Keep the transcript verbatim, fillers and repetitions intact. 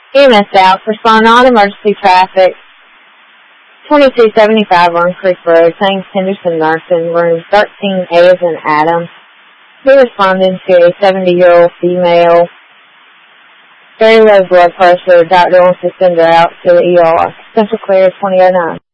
E M S out. Respond on emergency traffic. twenty-two seventy-five Long Creek Road, Thames Henderson Nursing, room thirteen A as in Adam. He responded to a seventy-year-old female. Very low blood pressure. Doctor wants to send her out to the E R. Central Clear twenty oh nine.